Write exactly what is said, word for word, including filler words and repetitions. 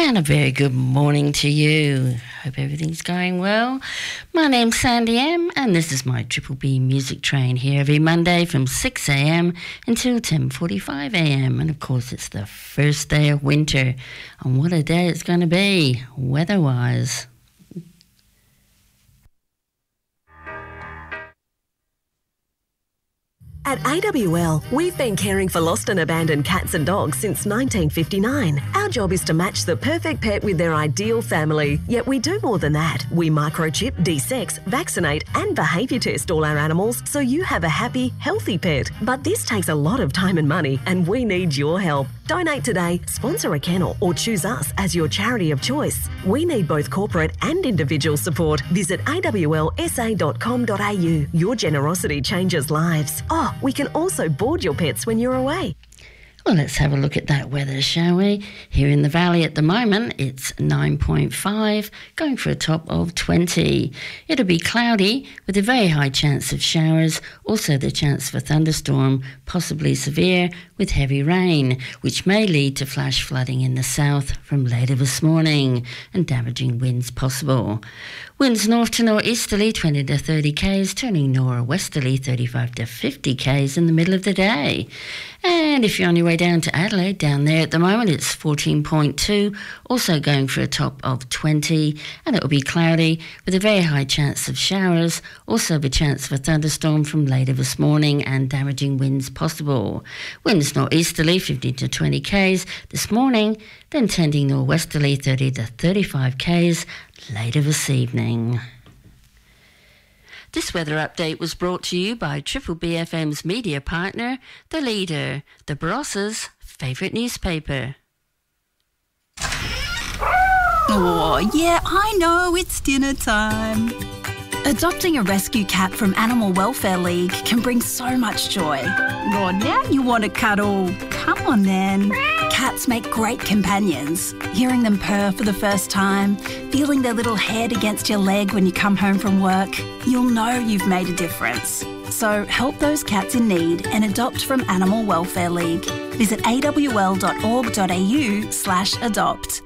And a very good morning to you. Hope everything's going well. My name's Sandy M, and this is my Triple B Music Train here every Monday from six a.m. until ten forty-five a.m. And of course, it's the first day of winter. And what a day it's going to be, weather-wise. At A W L, we've been caring for lost and abandoned cats and dogs since nineteen fifty-nine. Our job is to match the perfect pet with their ideal family. Yet we do more than that. We microchip, de-sex, vaccinate and behaviour test all our animals so you have a happy, healthy pet. But this takes a lot of time and money, and we need your help. Donate today, sponsor a kennel or choose us as your charity of choice. We need both corporate and individual support. Visit a w l s a dot com dot a u. Your generosity changes lives. Oh, we can also board your pets when you're away. Well, let's have a look at that weather, shall we? Here in the valley at the moment, it's nine point five, going for a top of twenty. It'll be cloudy with a very high chance of showers, also the chance for thunderstorm, possibly severe, with heavy rain, which may lead to flash flooding in the south from later this morning and damaging winds possible. Winds north to northeasterly twenty to thirty k's, turning norwesterly thirty-five to fifty k's in the middle of the day. And if you're on your way down to Adelaide, down there at the moment it's fourteen point two, also going for a top of twenty, and it will be cloudy with a very high chance of showers, also the chance for thunderstorm from later this morning and damaging winds possible. Winds northeasterly fifteen to twenty k's this morning, then tending norwesterly thirty to thirty-five k's later this evening. This weather update was brought to you by Triple B F M's media partner, The Leader, the Barossa's favourite newspaper. Oh, yeah, I know, it's dinner time. Adopting a rescue cat from Animal Welfare League can bring so much joy. Oh, now you want to cuddle. Come on then. Cats make great companions. Hearing them purr for the first time, feeling their little head against your leg when you come home from work, you'll know you've made a difference. So help those cats in need and adopt from Animal Welfare League. Visit a w l dot org dot a u slash adopt.